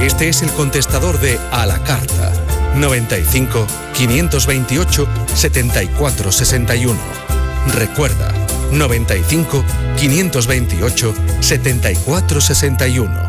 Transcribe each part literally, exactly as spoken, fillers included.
Este es el contestador de A la Carta. noventa y cinco, quinientos veintiocho, setenta y cuatro sesenta y uno. Recuerda, noventa y cinco, quinientos veintiocho, setenta y cuatro sesenta y uno.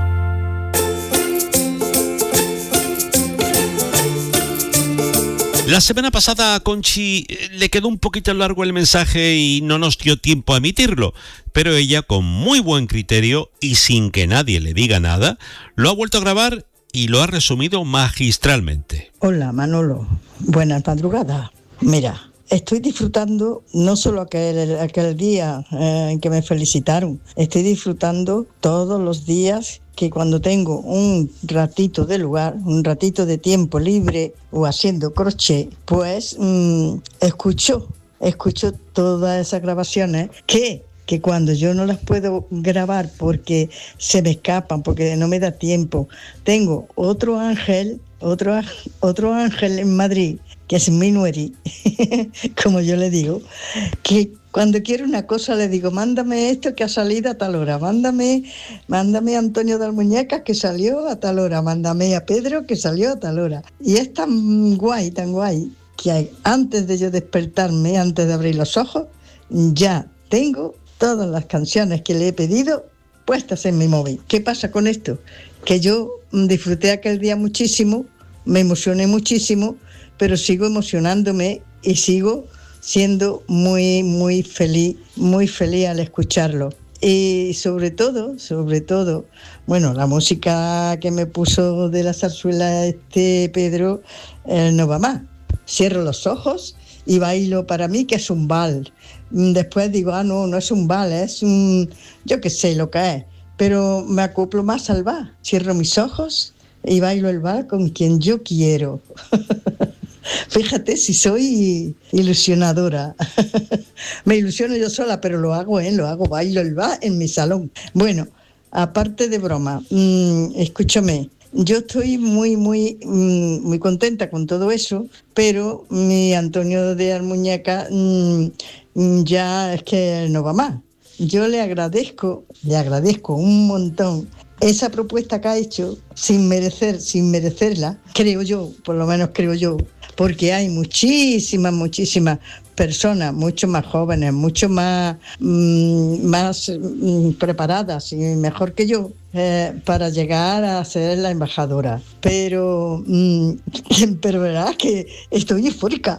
La semana pasada a Conchi le quedó un poquito largo el mensaje y no nos dio tiempo a emitirlo, pero ella, con muy buen criterio y sin que nadie le diga nada, lo ha vuelto a grabar y lo ha resumido magistralmente. Hola Manolo, buenas madrugadas. Mira, estoy disfrutando no solo aquel, aquel día eh, en que me felicitaron, estoy disfrutando todos los días que cuando tengo un ratito de lugar, un ratito de tiempo libre o haciendo crochet, pues mmm, escucho, escucho todas esas grabaciones que, que cuando yo no las puedo grabar porque se me escapan, porque no me da tiempo, tengo otro ángel, otro, otro ángel en Madrid, que es mi nueri, como yo le digo, que cuando quiero una cosa le digo, mándame esto que ha salido a tal hora, mándame, mándame a Antonio de Almuñécar que salió a tal hora, mándame a Pedro que salió a tal hora. Y es tan guay, tan guay, que hay, antes de yo despertarme, antes de abrir los ojos, ya tengo todas las canciones que le he pedido puestas en mi móvil. ¿Qué pasa con esto? Que yo disfruté aquel día muchísimo, me emocioné muchísimo, pero sigo emocionándome y sigo siendo muy, muy feliz, muy feliz al escucharlo. Y sobre todo, sobre todo, bueno, la música que me puso de la zarzuela este Pedro, eh, no va más. Cierro los ojos y bailo para mí, que es un vals. Después digo, ah, no, no es un vals, es un, yo qué sé lo que es, pero me acoplo más al vals. Cierro mis ojos y bailo el vals con quien yo quiero. Fíjate si soy ilusionadora. Me ilusiono yo sola, pero lo hago, ¿eh? Lo hago, bailo el vals en mi salón. Bueno, aparte de broma, mmm, escúchame, yo estoy muy, muy, mmm, muy contenta con todo eso, pero mi Antonio de Almuñécar mmm, ya es que no va más. Yo le agradezco, le agradezco un montón esa propuesta que ha hecho, sin merecer, sin merecerla, creo yo, por lo menos creo yo, porque hay muchísimas, muchísimas personas, mucho más jóvenes, mucho más, mmm, más mmm, preparadas y mejor que yo, eh, para llegar a ser la embajadora. Pero, mmm, pero verdad que estoy eufórica.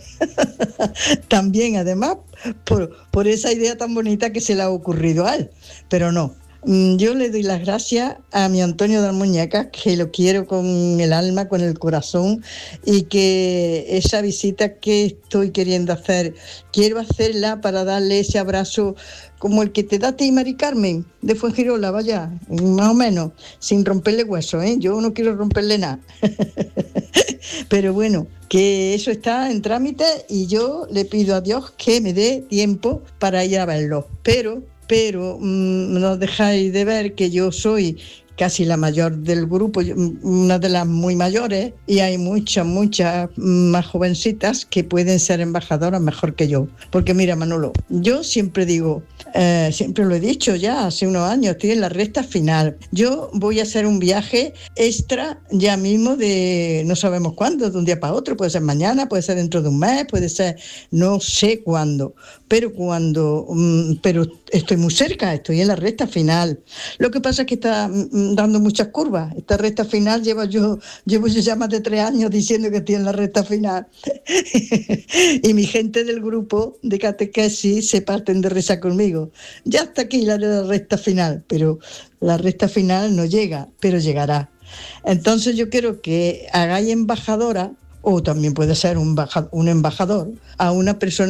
También, además, por, por esa idea tan bonita que se le ha ocurrido a él. Pero no. Yo le doy las gracias a mi Antonio de Almuñécar, que lo quiero con el alma, con el corazón, y que esa visita que estoy queriendo hacer, quiero hacerla para darle ese abrazo como el que te da a ti, Mari Carmen, de Fuengirola, vaya, más o menos, sin romperle hueso, ¿eh? Yo no quiero romperle nada. Pero bueno, que eso está en trámite y yo le pido a Dios que me dé tiempo para ir a verlo. Pero... pero mmm, no dejáis de ver que yo soy casi la mayor del grupo, una de las muy mayores, y hay muchas, muchas más jovencitas que pueden ser embajadoras mejor que yo. Porque mira, Manolo, yo siempre digo, eh, siempre lo he dicho ya hace unos años, estoy en la recta final. Yo voy a hacer un viaje extra ya mismo de no sabemos cuándo, de un día para otro, puede ser mañana, puede ser dentro de un mes, puede ser no sé cuándo, pero cuando, um, pero estoy muy cerca, estoy en la recta final. Lo que pasa es que está dando muchas curvas. Esta recta final llevo yo, llevo yo ya más de tres años diciendo que estoy en la recta final. Y mi gente del grupo de catequesis se parten de risa conmigo. Ya está aquí la, la recta final, pero la recta final no llega, pero llegará. Entonces yo quiero que hagáis embajadora, o también puede ser un, baja, un embajador, a una persona